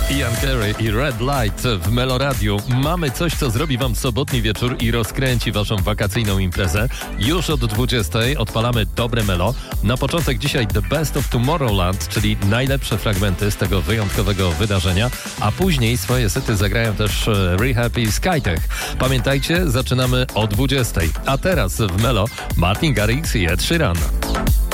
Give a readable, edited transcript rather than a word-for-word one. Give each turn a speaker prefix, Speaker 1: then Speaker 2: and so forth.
Speaker 1: Ian Carey i Red Light w Meloradiu. Mamy coś, co zrobi wam sobotni wieczór i rozkręci waszą wakacyjną imprezę. Już od 20 odpalamy dobre melo. Na początek dzisiaj The Best of Tomorrowland, czyli najlepsze fragmenty z tego wyjątkowego wydarzenia, a później swoje sety zagrają też Rehab i Skytech. Pamiętajcie, zaczynamy o 20. A teraz w melo Martin Garrix i Ed Sheeran.